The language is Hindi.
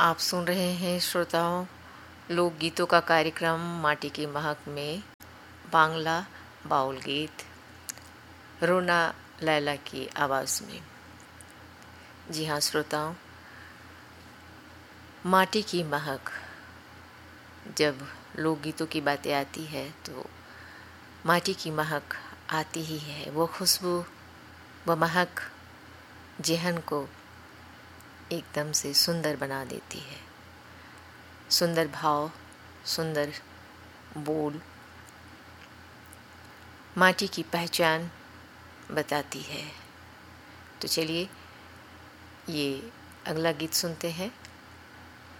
आप सुन रहे हैं श्रोताओं लोकगीतों का कार्यक्रम माटी की महक में बांग्ला बाउल गीत रोना लैला की आवाज़ में। जी हाँ श्रोताओं, माटी की महक, जब लोकगीतों की बातें आती है तो माटी की महक आती ही है। वो खुशबू, वो महक जेहन को एकदम से सुंदर बना देती है। सुंदर भाव, सुंदर बोल माटी की पहचान बताती है। तो चलिए ये अगला गीत सुनते हैं।